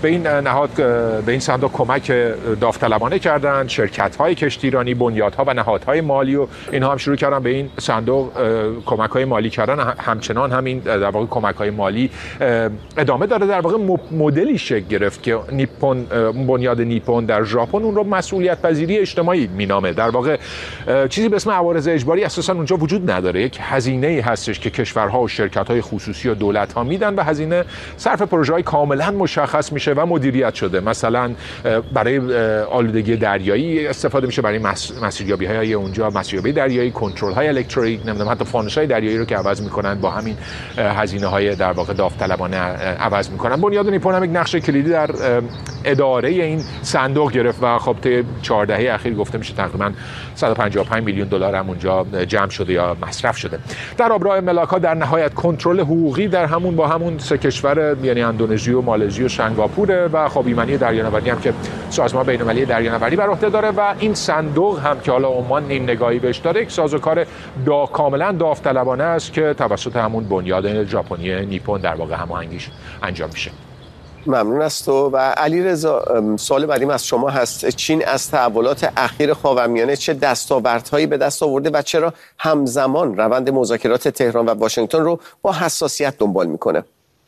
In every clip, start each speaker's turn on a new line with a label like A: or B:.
A: به این نهاد، به این صندوق کمک داوطلبانه کردن. شرکت‌های کشتیرانی، بنیادها و نهادهای مالی و اینها هم شروع کردن به این صندوق کمک‌های مالی کردن. همچنان همین در واقع کمک‌های مالی ادامه داره. در واقع مدلی شکل گرفت که بنیاد نیپون در ژاپن اون رو مسئولیت پذیری اجتماعی مینامه. در واقع چیزی به اسم عوارض اجباری اساساً اونجا وجود نداره. یک هزینه‌ای هستش که کشورها و شرکت‌های خصوصی و دولت‌ها میدن و هزینه صرف پروژه‌های کاملاً مشخص میشه و مدیریت شده. مثلا برای آلودگی دریایی استفاده میشه، برای مسیریابی‌های اونجا، مسیریابی دریایی، کنترل‌های الکتریک، نمیدونم حتی فانوس‌های دریایی رو که عوض می‌کنن با همین هزینه‌های در واقع داوطلبانه عوض می‌کنن. بنیاد نیپون هم یک نقش کلیدی در اداره این صندوق گرفت و خب طی 4 دهه اخیر گفته میشه تقریباً 155 میلیون دلار هم اونجا جمع شده یا مصرف شده. در آبراء ملاکا در نهایت کنترل حقوقی در همون سه کشور، یعنی اندونزی و مالزی و سنگاپوره و خب ایمنی دریانوردی هم که سازمان بین‌المللی دریانوردی بر عهده داره و این صندوق هم که حالا عمان نیم نگاهی بهش داره، یک سازوکار کاملا داوطلبانه است که توسط همون بنیاد ژاپنی نیپون در واقع هماهنگیش انجام میشه.
B: ممنون از تو. و علیرضا، سوال بعدیم از شما هست. چین از تحولات اخیر خاورمیانه چه دستاوردهایی به دست آورده و چرا همزمان روند مذاکرات تهران و واشنگتن رو با حساسیت دنبال میکنه؟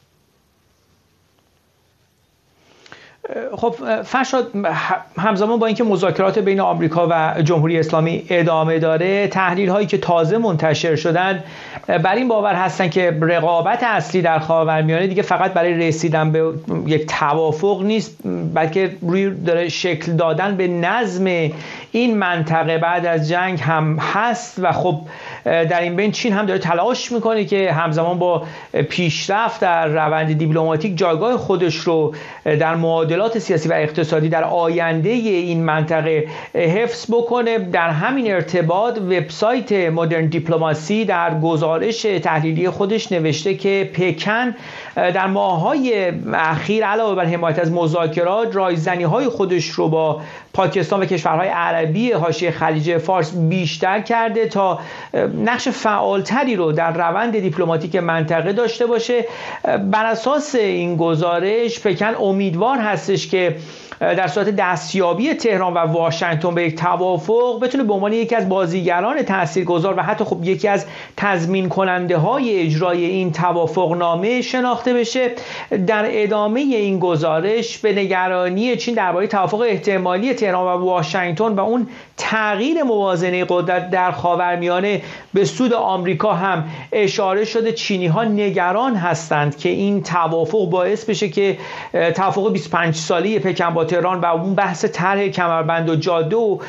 C: خب فرشاد، همزمان با اینکه مذاکرات بین آمریکا و جمهوری اسلامی ادامه داره، تحلیل هایی که تازه منتشر شدن بر این باور هستن که رقابت اصلی در خاورمیانه دیگه فقط برای رسیدن به یک توافق نیست، بلکه روی داره شکل دادن به نظم این منطقه بعد از جنگ هم هست. و خب در این بین چین هم داره تلاش میکنه که همزمان با پیشرفت در روند دیپلماتیک جایگاه خودش رو در معادلات سیاسی و اقتصادی در آینده این منطقه حفظ بکنه. در همین ارتباط وبسایت مدرن دیپلماسی در گزارش تحلیلی خودش نوشته که پکن در ماه‌های اخیر علاوه بر حمایت از مذاکرات، رایزنی‌های خودش رو با پاکستان و کشورهای عربی حاشیه خلیج فارس بیشتر کرده تا نقش فعالتری رو در روند دیپلماتیک منطقه داشته باشه. بر اساس این گزارش پکن امیدوار هستش که در صورت دستیابی تهران و واشنگتن به یک توافق بتونه به عنوان یکی از بازیگران تاثیرگذار و حتی خب یکی از تضمین کننده های اجرای این توافقنامه شناخته بشه. در ادامه این گزارش به نگرانی چین درباره توافق احتمالی تهران و واشنگتن و اون تغییر موازنه قدرت در خاورمیانه به سود آمریکا هم اشاره شده. چینی ها نگران هستند که این توافق باعث بشه که توافق 25 ساله پکن با تهران و اون بحث طرح کمربند و جاده و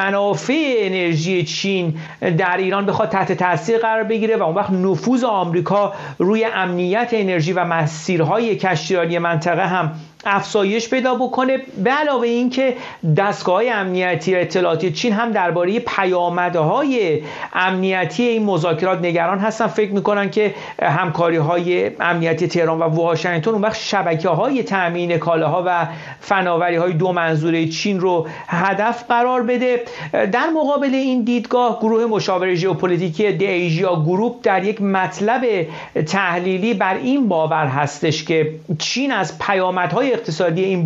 C: منافع انرژی چین در ایران بخواد تحت تاثیر قرار بگیره و اون وقت نفوذ آمریکا روی امنیت انرژی و مسیرهای کشتیرانی منطقه هم افزایش پیدا بکنه. به علاوه این که دستگاه‌های امنیتی اطلاعاتی چین هم درباره پیامدهای امنیتی این مذاکرات نگران هستن. فکر میکنن که همکاری‌های امنیتی تهران و واشنگتن اون وقت شبکه‌های تامین کالاها و فناوری‌های دو منظوره چین رو هدف قرار بده. در مقابل این دیدگاه، گروه مشاور ژئوپلیتیکی دی ایژیا گروپ در یک مطلب تحلیلی بر این باور هستش که چین از پیامدهای اقتصادی این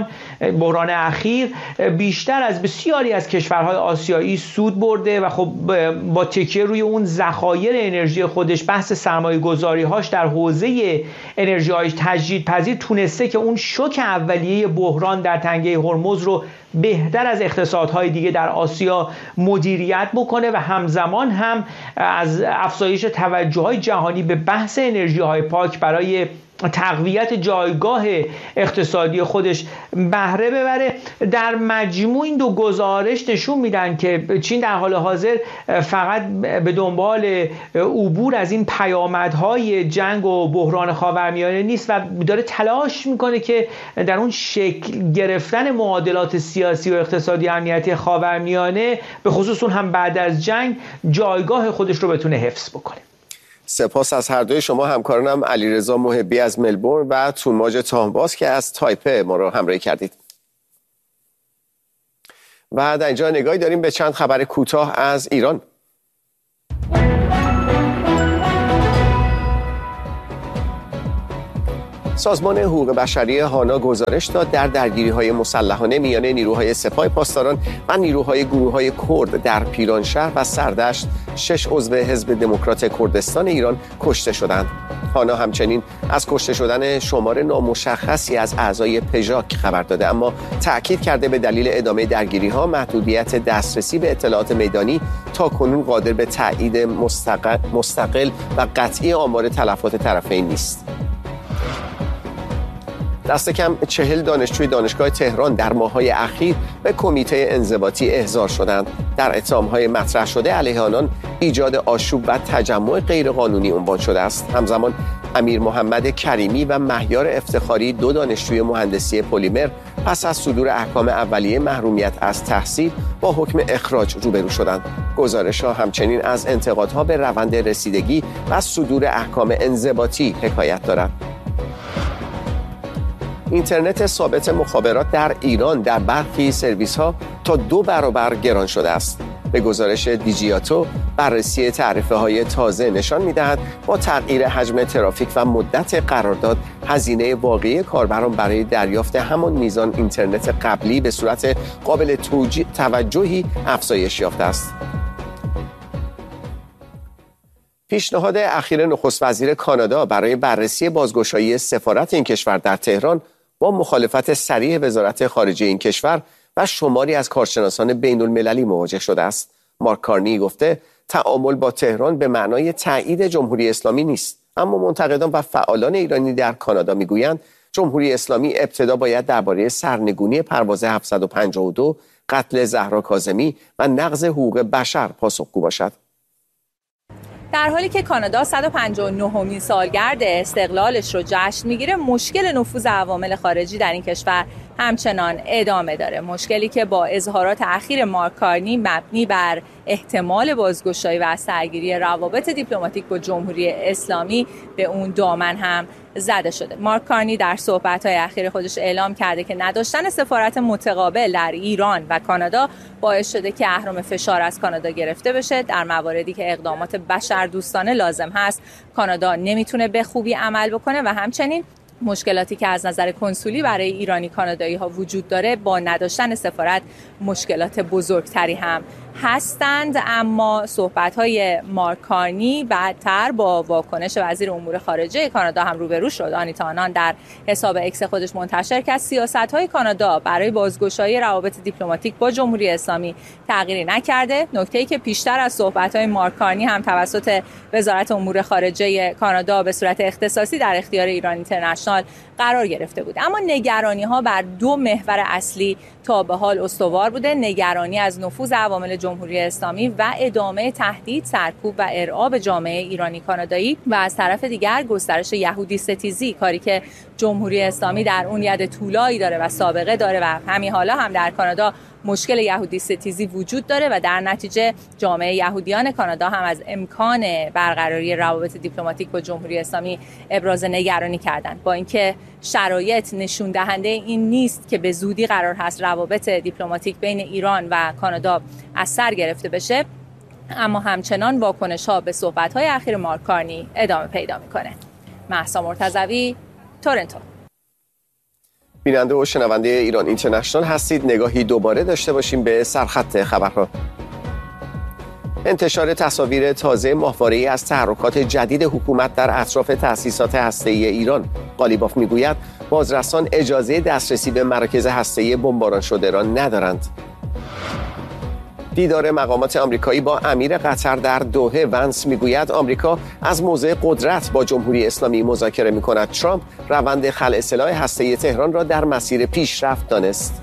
C: بحران اخیر بیشتر از بسیاری از کشورهای آسیایی سود برده و خب با تکیه روی اون ذخایر انرژی خودش، بحث سرمایه گذاری هاش در حوزه انرژی های تجدیدپذیر تونسته که اون شوک اولیه بحران در تنگه هرمز رو بهتر از اقتصادهای دیگه در آسیا مدیریت بکنه و همزمان هم از افزایش توجه‌های جهانی به بحث انرژی‌های پاک برای تقویت جایگاه اقتصادی خودش بهره ببره. در مجموع این دو گزارش نشون میدن که چین در حال حاضر فقط به دنبال عبور از این پیامدهای جنگ و بحران خاورمیانه نیست و داره تلاش میکنه که در اون شکل گرفتن معادلات سیاسی و اقتصادی امنیتی خاورمیانه به خصوص اون هم بعد از جنگ جایگاه خودش رو بتونه حفظ بکنه.
B: سپاس از هر دوی شما همکارانم، علیرضا محبی از ملبورن و تونماج تاهباز که از تایپه ما رو همراهی کردید. و در اینجا نگاهی داریم به چند خبر کوتاه از ایران. سازمان حقوق بشری هانا گزارش داد در درگیری‌های مسلحانه میان نیروهای سپاه پاسداران و نیروهای گروه‌های کرد در پیرانشهر و سردشت 6 عضو حزب دموکرات کردستان ایران کشته شدند. هانا همچنین از کشته شدن شمار نامشخصی از اعضای پژاک خبر داده، اما تأکید کرده به دلیل ادامه درگیری‌ها محدودیت دسترسی به اطلاعات میدانی تاکنون قادر به تایید مستقل و قطعی آمار تلفات طرفین نیست. دست کم 40 دانشجوی دانشگاه تهران در ماه‌های اخیر به کمیته انضباطی احضار شدند. در اتهام‌های مطرح شده علیه آنان ایجاد آشوب و تجمع غیرقانونی عنوان شده است. همزمان امیر محمد کریمی و مهیار افتخاری، 2 دانشجوی مهندسی پلیمر، پس از صدور احکام اولیه محرومیت از تحصیل با حکم اخراج روبرو شدند. گزارش‌ها همچنین از انتقادها به روند رسیدگی و صدور احکام انضباطی حکایت دارد. اینترنت ثابت مخابرات در ایران در برخی سرویس‌ها تا 2 برابر گران شده است. به گزارش دیجیاتو، بررسی تعرفه‌های تازه نشان می‌دهد با تغییر حجم ترافیک و مدت قرارداد، هزینه واقعی کاربران برای دریافت همان میزان اینترنت قبلی به صورت قابل توجهی افزایش یافته است. پیشنهاد اخیر نخست وزیر کانادا برای بررسی بازگشایی سفارت این کشور در تهران با مخالفت صریح وزارت خارجه این کشور و شماری از کارشناسان بین المللی مواجه شده است. مارک کارنی گفته تعامل با تهران به معنای تایید جمهوری اسلامی نیست، اما منتقدان و فعالان ایرانی در کانادا میگویند جمهوری اسلامی ابتدا باید درباره سرنگونی پرواز 752، قتل زهرا کاظمی و نقض حقوق بشر پاسخگو باشد.
D: در حالی که کانادا 159مین سالگرد استقلالش رو جشن میگیره، مشکل نفوذ عوامل خارجی در این کشور همچنان ادامه داره. مشکلی که با اظهارات اخیر مارک کارنی مبنی بر احتمال بازگشایی و از سرگیری روابط دیپلماتیک با جمهوری اسلامی به اون دامن هم زده شده. مارک کارنی در صحبت‌های اخیر خودش اعلام کرده که نداشتن سفارت متقابل در ایران و کانادا باعث شده که اهرم فشار از کانادا گرفته بشه. در مواردی که اقدامات بشردوستانه لازم هست، کانادا نمیتونه به خوبی عمل بکنه و همچنین مشکلاتی که از نظر کنسولی برای ایرانی کانادایی ها وجود داره با نداشتن سفارت مشکلات بزرگتری هم هستند. اما صحبت‌های مارک کارنی بعدتر با واکنش وزیر امور خارجه کانادا هم روبرو شد. آنیتا آنان در حساب اکس خودش منتشر کرد سیاست‌های کانادا برای بازگشایی روابط دیپلماتیک با جمهوری اسلامی تغییری نکرده. نکته‌ای که پیشتر از صحبت‌های مارک کارنی هم توسط وزارت امور خارجه کانادا به صورت اختصاصی در اختیار ایران اینترنشنال قرار گرفته بود. اما نگرانی‌ها بر 2 محور اصلی تا به حال استوار بوده: نگرانی از نفوذ عوامل جمهوری اسلامی و ادامه تهدید، سرکوب و ارعاب جامعه ایرانی کانادایی و از طرف دیگر گسترش یهودی ستیزی، کاری که جمهوری اسلامی در اون ید طولایی داره و سابقه داره و همین حالا هم در کانادا مشکل یهودی ستیزی وجود داره و در نتیجه جامعه یهودیان کانادا هم از امکان برقراری روابط دیپلماتیک با جمهوری اسلامی ابراز نگرانی کردند. با اینکه شرایط نشون دهنده این نیست که به زودی قرار هست روابط دیپلماتیک بین ایران و کانادا از سر گرفته بشه، اما همچنان واکنش‌ها به صحبت‌های اخیر مارک کارنی ادامه پیدا می‌کنه. مهسا مرتضوی، تورنتو.
B: بیننده و شنونده ایران اینترنشنال هستید. نگاهی دوباره داشته باشیم به سرخط خبرها. انتشار تصاویر تازه ماهواره‌ای از تحرکات جدید حکومت در اطراف تأسیسات هسته‌ای ایران. قالیباف میگوید بازرسان اجازه دسترسی به مراکز هسته‌ای بمباران شده را ندارند. دیدار مقامات آمریکایی با امیر قطر در دوحه. ونس میگوید آمریکا از موضع قدرت با جمهوری اسلامی مذاکره می‌کند. ترامپ روند خلع سلاح هسته‌ای تهران را در مسیر پیشرفت دانست.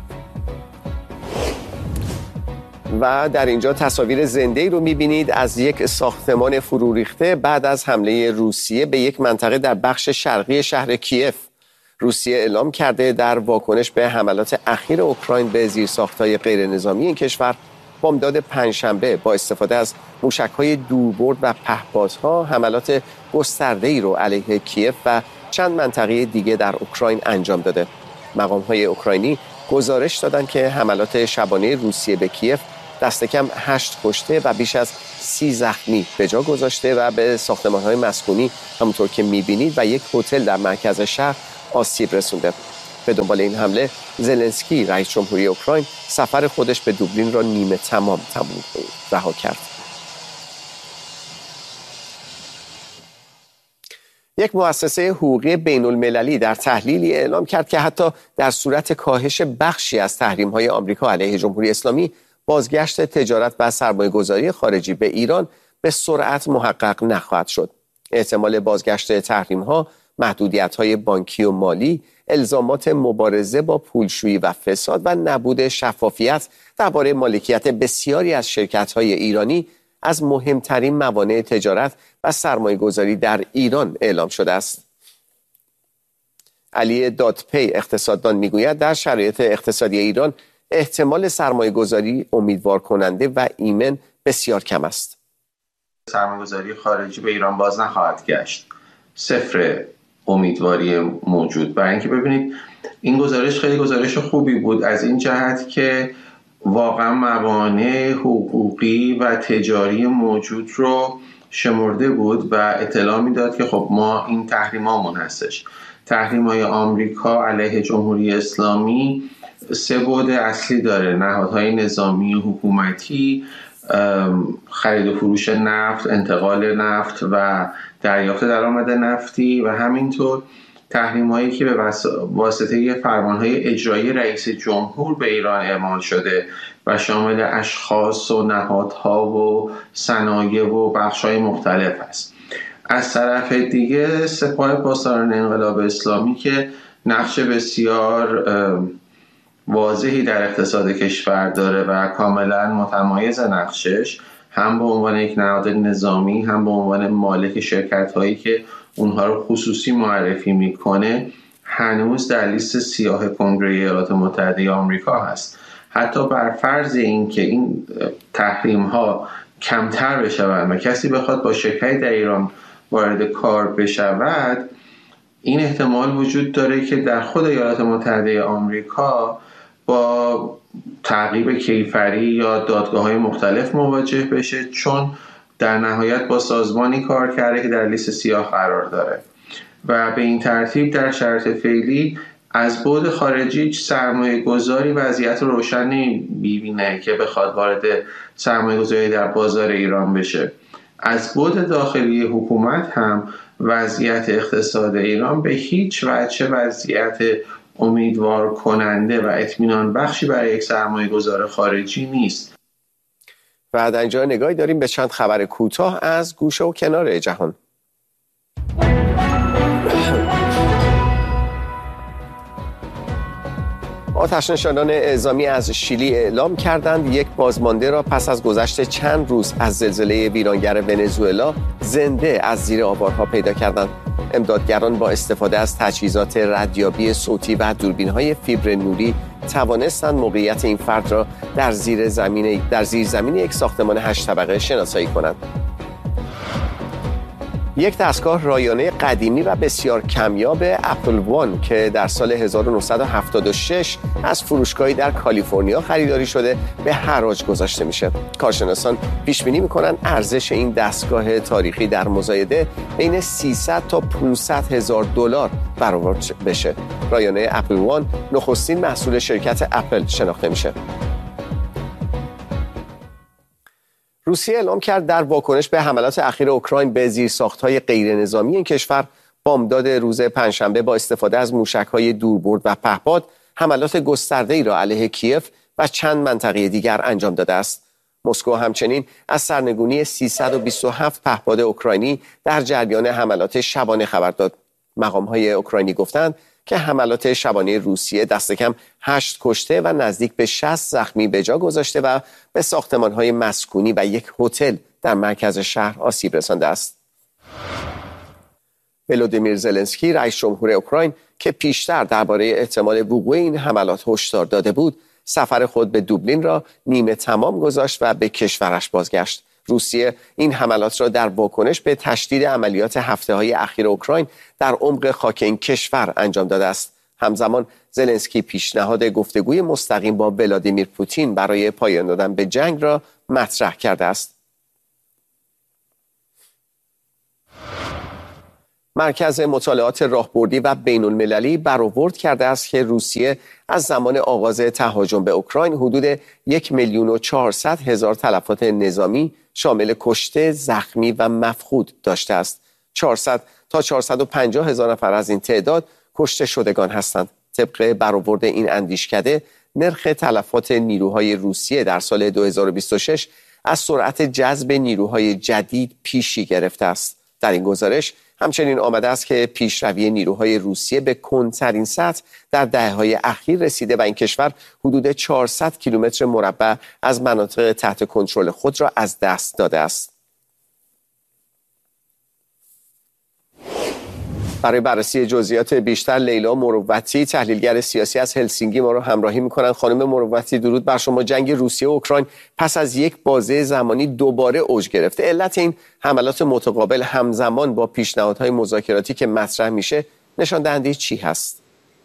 B: و در اینجا تصاویر زنده‌ای رو می‌بینید از یک ساختمان فرو ریخته بعد از حمله روسیه به یک منطقه در بخش شرقی شهر کیف. روسیه اعلام کرده در واکنش به حملات اخیر اوکراین به زیرساخت‌های غیرنظامی این کشور، بامداد پنجشنبه با استفاده از موشک‌های دوربرد و پهپادها حملات گسترده‌ای رو علیه کیف و چند منطقه دیگه در اوکراین انجام داده. مقام‌های اوکراینی گزارش دادند که حملات شبانه روسیه به کیف دست کم 8 کشته و بیش از 30 زخمی به جا گذاشته و به ساختمان‌های مسکونی همونطور که می‌بینید و یک هتل در مرکز شهر آسیب رسونده. به دنبال این حمله زلنسکی رئیس جمهوری اوکراین سفر خودش به دوبلین را نیمه تمام رها کرد. یک مؤسسه حقوقی بین‌المللی در تحلیلی اعلام کرد که حتی در صورت کاهش بخشی از تحریم‌های آمریکا علیه جمهوری اسلامی، بازگشت تجارت و سرمایه‌گذاری خارجی به ایران به سرعت محقق نخواهد شد. احتمال بازگشت تحریم‌ها، محدودیت‌های بانکی و مالی، الزامات مبارزه با پولشویی و فساد و نبود شفافیت درباره مالکیت بسیاری از شرکت‌های ایرانی از مهمترین موانع تجارت و سرمایه‌گذاری در ایران اعلام شده است. علی دادپی اقتصاددان میگوید در شرایط اقتصادی ایران احتمال سرمایه‌گذاری امیدوار کننده و ایمن بسیار کم است.
E: سرمایه‌گذاری خارجی به ایران باز نخواهد گشت. صفر امیدواری موجود. برای اینکه ببینید این گزارش خیلی گزارش خوبی بود از این جهت که واقعا موانع حقوقی و تجاری موجود رو شمرده بود و اطلاع میداد که خب ما این تحریمامون هستش. تحریم‌های آمریکا علیه جمهوری اسلامی 3 بعد اصلی داره: نهادهای نظامی و حکومتی، خرید و فروش نفت، انتقال نفت و دریافت درآمد نفتی، و همینطور تحریم‌هایی که به واسطه فرمان‌های اجرایی رئیس جمهور به ایران اعمال شده و شامل اشخاص و نهادها و صنایع و بخش‌های مختلف است. از طرف دیگه سپاه پاسداران انقلاب اسلامی که نقش بسیار واضحی در اقتصاد کشور داره و کاملا متمایز نقشش، هم به عنوان یک نهاد نظامی هم به عنوان مالک شرکت‌هایی که اونها رو خصوصی معرفی میکنه، هنوز در لیست سیاه کنگره ایالات متحده آمریکا هست. حتی بر فرض این که این تحریم ها کمتر بشود و کسی بخواد با شرکتی در ایران وارد کار بشود، این احتمال وجود داره که در خود ایالات متحده آمریکا با تعقیب کیفری یا دادگاه‌های مختلف مواجه بشه، چون در نهایت با سازمانی کار کرده که در لیست سیاه قرار داره و به این ترتیب در شرایط فعلی از بعد خارجی سرمایه‌گذاری وضعیت روشن نمی‌بینه که بخواد وارد سرمایه‌گذاری در بازار ایران بشه. از بعد داخلی حکومت هم وضعیت اقتصاد ایران به هیچ وجه وضعیت امیدوار کننده و اطمینان بخشی برای یک سرمایه‌گذار خارجی نیست.
B: و در اینجا نگاهی داریم به چند خبر کوتاه از گوشه و کنار جهان. آتش‌نشانان اعزامی از شیلی اعلام کردند یک بازمانده را پس از گذشت چند روز از زلزله ویرانگر ونزوئلا زنده از زیر آوارها پیدا کردند. امدادگران با استفاده از تجهیزات ردیابی صوتی و دوربین‌های فیبر نوری توانستند موقعیت این فرد را در زیر زمین یک ساختمان 8 طبقه شناسایی کنند. یک دستگاه رایانه قدیمی و بسیار کمیاب اپل وان که در سال 1976 از فروشگاهی در کالیفرنیا خریداری شده به حراج گذاشته میشه. کارشناسان پیش بینی میکنن ارزش این دستگاه تاریخی در مزایده بین 300 تا 500 هزار دلار برآورد بشه. رایانه اپل وان نخستین محصول شرکت اپل شناخته میشه. روسیه اعلام کرد در واکنش به حملات اخیر اوکراین به زیرساخت‌های غیرنظامی این کشور، بامداد روز پنجشنبه با استفاده از موشک‌های دوربرد و پهپاد حملات گسترده‌ای را علیه کیف و چند منطقه دیگر انجام داده است. مسکو همچنین از سرنگونی 327 پهپاد اوکراینی در جریان حملات شبانه خبر داد. مقام‌های اوکراینی گفتند که حملات شبانه روسیه دست کم 8 کشته و نزدیک به 60 زخمی به جا گذاشته و به ساختمان‌های مسکونی و یک هتل در مرکز شهر آسیب رسانده است. ولودیمیر زلنسکی رئیس جمهور اوکراین که پیشتر درباره احتمال وقوع این حملات هشدار داده بود، سفر خود به دوبلین را نیمه تمام گذاشت و به کشورش بازگشت. روسیه این حملات را در واکنش به تشدید عملیات هفته‌های اخیر اوکراین در عمق خاک این کشور انجام داده است. همزمان زلنسکی پیشنهاد گفتگوی مستقیم با ولادیمیر پوتین برای پایان دادن به جنگ را مطرح کرده است. مرکز مطالعات راهبردی و بین المللی برآورد کرده است که روسیه از زمان آغاز تهاجم به اوکراین حدود 1,400,000 تلفات نظامی شامل کشته، زخمی و مفقود داشته است. 400 تا 450,000 نفر از این تعداد کشته شدگان هستند. طبق برآورد این اندیشکده، نرخ تلفات نیروهای روسیه در سال 2026 از سرعت جذب نیروهای جدید پیشی گرفته است. در این گزارش همچنین آمده است که پیشروی نیروهای روسیه به کندترین سطح در دهه‌های اخیر رسیده و این کشور حدود 400 کیلومتر مربع از مناطق تحت کنترل خود را از دست داده است. برای بررسی جزئیات بیشتر لیلا مروتی، تحلیلگر سیاسی از هلسینکی، ما را همراهی می‌کنند. خانم مروتی، درود بر شما. جنگ روسیه و اوکراین پس از یک بازه زمانی دوباره اوج گرفته. علت این حملات متقابل همزمان با پیشنهادهای مذاکراتی که مطرح میشه نشان دهنده چی هست؟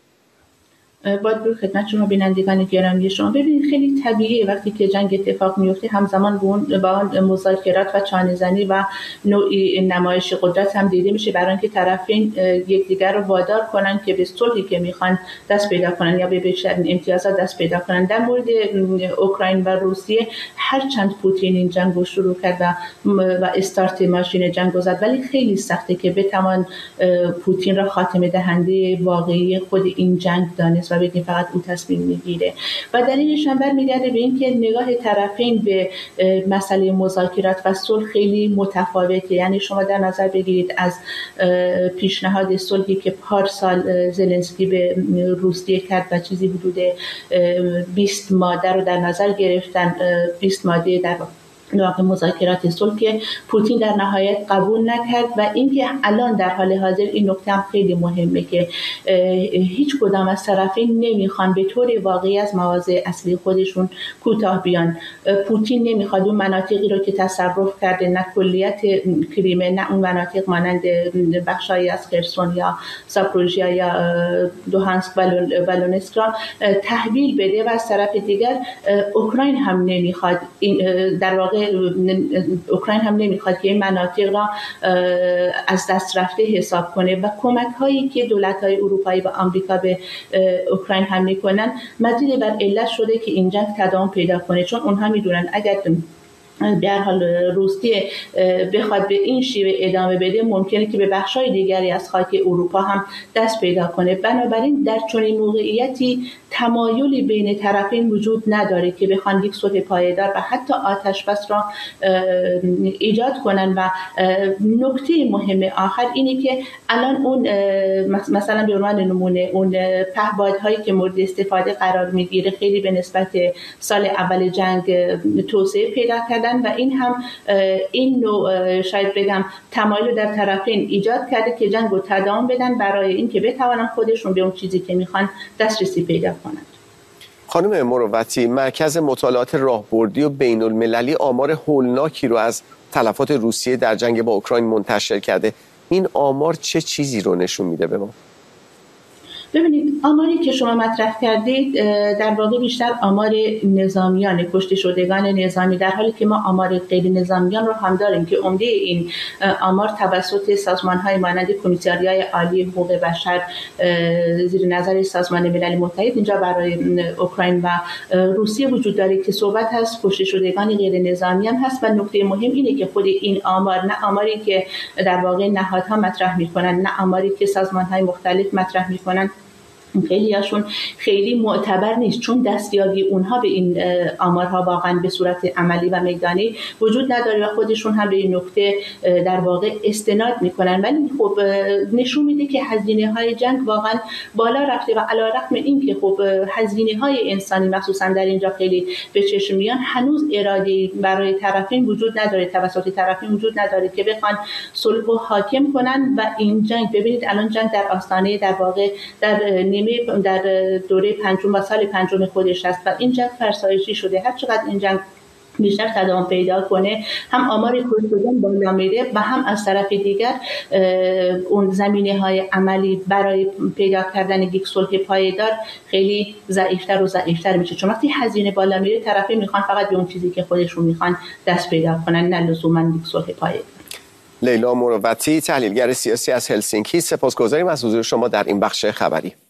F: با درود خدمت شما بینندگان گرامی شما. ببینید خیلی طبیعیه وقتی که جنگ اتفاق میفته همزمان با مذاکرات و چانه‌زنی و نوعی نمایش قدرت هم دیده میشه، برای اینکه طرفین یکدیگر رو وادار کنن که به صلحی که میخوان دست پیدا کنن یا به بیشترین امتیازات دست پیدا کنن. در مورد اوکراین و روسیه هرچند پوتین این جنگ رو شروع کرد و استارت ماشین جنگ رو زد، ولی خیلی سخته که بتوان پوتین را خاتمه دهنده واقعی خود این جنگ دانست و بگیم فقط او تصمیم میگیره. و دلیلش هم برمیگرده به این که نگاه طرفین به مسئله مذاکرات و صلح خیلی متفاوته. یعنی شما در نظر بگیرید از پیشنهاد صلحی که پارسال زلنسکی به روسیه کرد و چیزی حدود 20 ماده رو در نظر گرفتن، 20 ماده در واقع مذاکرات صلح که پوتین در نهایت قبول نکرد. و اینکه الان در حال حاضر این نکته هم خیلی مهمه که هیچ کدام از طرفین نمیخوان به طور واقعی از مواضع اصلی خودشون کوتاه بیان. پوتین نمیخواد اون مناطقی رو که تصرف کرده، نه کلیت کریمه، نه اون مناطق مانند بخشایی از خرسون یا زاپوروژیا یا دوهانسک و لونسک را تحویل بده. و از طرف دیگر اوکراین هم نمیخواد، در واقع اوکراین هم نمیخواد که این مناطق را از دست رفته حساب کنه. و کمک هایی که دولت های اروپایی و آمریکا به اوکراین هم میکنن مزید بر علت شده که این جنگ تداوم پیدا کنه، چون اونها میدونن اگر به هر حال روسیه بخواد به این شیوه ادامه بده ممکنه که به بخشای دیگری از خاک اروپا هم دست پیدا کنه. بنابراین در چنین موقعیتی تمایلی بین طرفین وجود نداره که بخوان یک صلح پایدار و حتی آتش بس را ایجاد کنن. و نکته مهم آخر اینه که الان اون مثلا به عنوان نمونه اون پهپادهایی که مورد استفاده قرار میگیره خیلی به نسبت سال اول جنگ توسعه پیدا کردن و این هم این نوع شاید بگم تمایل در طرفین ایجاد کرده که جنگ رو تداوم بدن برای اینکه بتوانن خودشون به اون چیزی که میخوان دسترسی پیدا کنند.
B: خانم مروتی، مرکز مطالعات راهبردی و بین المللی آمار هولناکی رو از تلفات روسیه در جنگ با اوکراین منتشر کرده. این آمار چه چیزی رو نشون میده به ما؟
F: ببینید آماری که شما مطرح کردید در واقع بیشتر آمار نظامیان، کشته شدگان نظامی، در حالی که ما آمار غیر نظامیان رو هم داریم که عمده این آمار توسط سازمان‌های مانند کمیساریای عالی حقوق بشر زیر نظر سازمان ملل متحد اینجا برای اوکراین و روسیه وجود داره که صحبت هست کشته شدگان غیر نظامیان هست. و نکته مهم اینه که خود این آمار، نه آماری که در واقع نهادها مطرح می‌کنن، نه آماری که سازمان‌های مختلف مطرح می‌کنن، خیلی هاشون خیلی معتبر نیست، چون دستیابی اونها به این آمارها واقعا به صورت عملی و میدانی وجود نداره و خودشون هم به این نکته در واقع استناد میکنن. ولی خب نشون میده که هزینه های جنگ واقعا بالا رفته و علی رغم این که خب هزینه های انسانی مخصوصا در اینجا خیلی به چشم میان، هنوز اراده برای طرفین وجود نداره، توسط طرفین وجود نداره که بخوان صلح رو حاکم کنن. و این جنگ، ببینید الان جنگ در آستانه در واقع در دوره پنجم و سال پنجم خودش است و این جنگ فرسایشی شده. هر چقدر این جنگ بیشتر تداوم پیدا کنه هم آمار کشتگان بالا میره و هم از طرف دیگر اون زمینه‌های عملی برای پیدا کردن یک صلح پایدار خیلی ضعیفتر و ضعیفتر میشه، چون وقتی هزینه بالا میره طرفین میخوان فقط به اون چیزی که خودشون میخوان دست پیدا کنن، نه لزوما یک صلح پایدار.
B: لیلا مروتی، تحلیلگر سیاسی از هلسینکی، سپاسگزاریم از حضور شما در این بخش خبری.